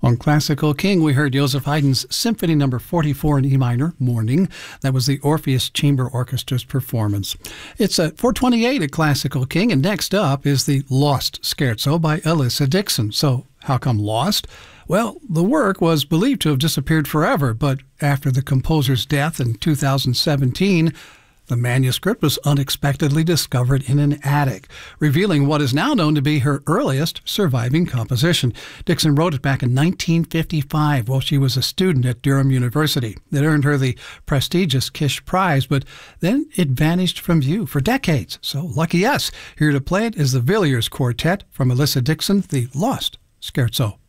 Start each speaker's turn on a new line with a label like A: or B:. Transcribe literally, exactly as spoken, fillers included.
A: On Classical King, we heard Joseph Haydn's Symphony Number forty-four in E minor, Morning. That was the Orpheus Chamber Orchestra's performance. It's at four twenty-eight at Classical King, and next up is the Lost Scherzo by Alyssa Dixon. So, how come lost? Well, the work was believed to have disappeared forever, but after the composer's death in two thousand seventeen, the manuscript was unexpectedly discovered in an attic, revealing what is now known to be her earliest surviving composition. Dixon wrote it back in nineteen fifty-five while she was a student at Durham University. It earned her the prestigious Kish Prize, but then it vanished from view for decades. So lucky us. Here to play it is the Villiers Quartet from Alyssa Dixon, the Lost Scherzo.